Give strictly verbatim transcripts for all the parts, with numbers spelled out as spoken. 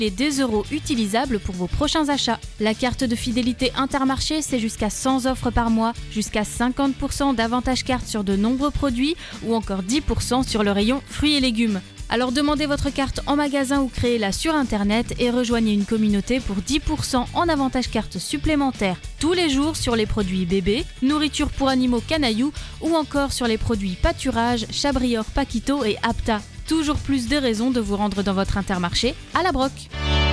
Les dix euros utilisables pour vos prochains achats. La carte de fidélité Intermarché, c'est jusqu'à cent offres par mois, jusqu'à cinquante pour cent d'avantage carte sur de nombreux produits ou encore dix pour cent sur le rayon fruits et légumes. Alors demandez votre carte en magasin ou créez-la sur internet et rejoignez une communauté pour dix pour cent en avantage carte supplémentaires tous les jours sur les produits bébés, nourriture pour animaux Canaillou ou encore sur les produits pâturage, Chabrior, Paquito et Apta. Toujours plus de raisons de vous rendre dans votre Intermarché à la Broc.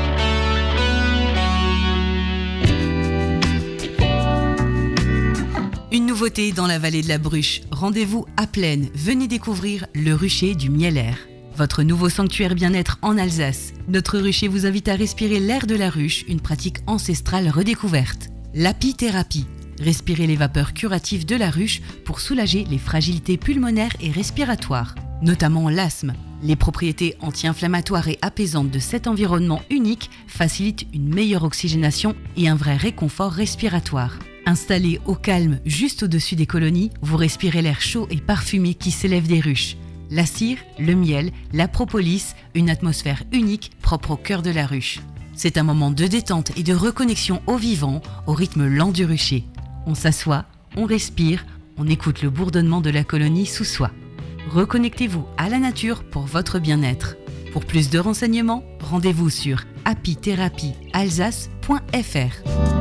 Une nouveauté dans la vallée de la Bruche. Rendez-vous à Plaine. Venez découvrir le rucher du Mieler. Votre nouveau sanctuaire bien-être en Alsace. Notre rucher vous invite à respirer l'air de la ruche, une pratique ancestrale redécouverte. L'apithérapie. Respirez les vapeurs curatives de la ruche pour soulager les fragilités pulmonaires et respiratoires, notamment l'asthme. Les propriétés anti-inflammatoires et apaisantes de cet environnement unique facilitent une meilleure oxygénation et un vrai réconfort respiratoire. Installé au calme juste au-dessus des colonies, vous respirez l'air chaud et parfumé qui s'élève des ruches. La cire, le miel, la propolis, une atmosphère unique propre au cœur de la ruche. C'est un moment de détente et de reconnexion au vivant, au rythme lent du rucher. On s'assoit, on respire, on écoute le bourdonnement de la colonie sous soi. Reconnectez-vous à la nature pour votre bien-être. Pour plus de renseignements, rendez-vous sur apithérapie alsace point f r.